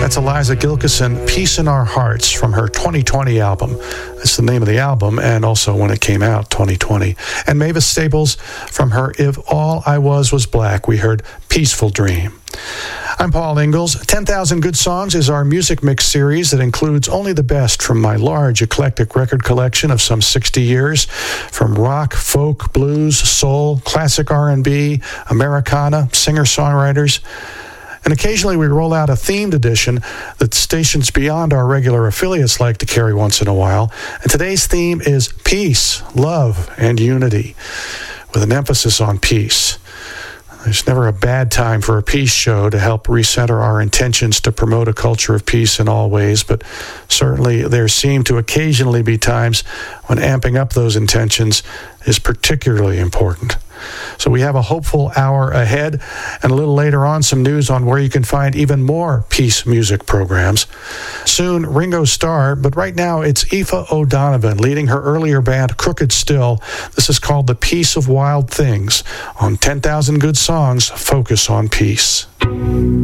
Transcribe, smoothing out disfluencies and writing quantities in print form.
That's Eliza Gilkyson, Peace in Our Hearts, from her 2020 album. That's the name of the album, and also when it came out, 2020. And Mavis Staples, from her If All I Was Black, we heard Peaceful Dream. I'm Paul Ingalls. 10,000 Good Songs is our music mix series that includes only the best from my large eclectic record collection of some 60 years, from rock, folk, blues, soul, classic R&B, Americana, singer-songwriters. And occasionally we roll out a themed edition that stations beyond our regular affiliates like to carry once in a while. And today's theme is peace, love, and unity, with an emphasis on peace. There's never a bad time for a peace show to help recenter our intentions to promote a culture of peace in all ways, but certainly there seem to occasionally be times when amping up those intentions is particularly important. So we have a hopeful hour ahead, and a little later on some news on where you can find even more peace music programs. Soon, Ringo Starr, but right now it's Aoife O'Donovan leading her earlier band Crooked Still. This is called The Peace of Wild Things on 10,000 Good Songs, Focus on Peace.